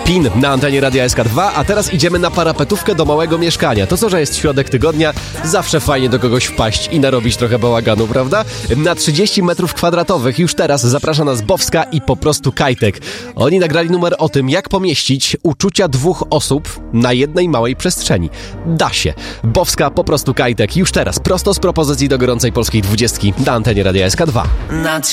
Pin na antenie Radia SK2, a teraz idziemy na parapetówkę do małego mieszkania. To co, że jest środek tygodnia, zawsze fajnie do kogoś wpaść i narobić trochę bałaganu, prawda? Na 30 metrów kwadratowych już teraz zaprasza nas Bowska i Po prostu Kajtek. Oni nagrali numer o tym, jak pomieścić uczucia dwóch osób na jednej małej przestrzeni. Da się. Bowska, Po prostu Kajtek już teraz, prosto z propozycji do gorącej polskiej 20 na antenie Radia SK2.